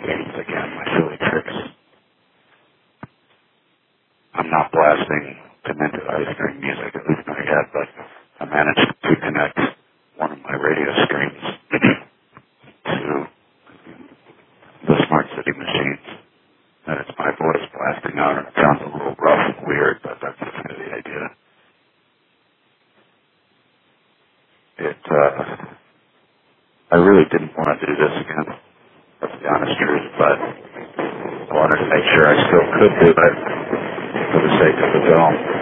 games again, my silly tricks. I'm not blasting demented ice cream music, at least not yet, but I managed to connect one of my radio screens to the Smart City machines. And it's my voice blasting out, and it sounds a little rough and weird, but that's kind of the idea. I really didn't want to do this again, that's the honest truth, but I wanted to make sure I still could do it for the sake of the film.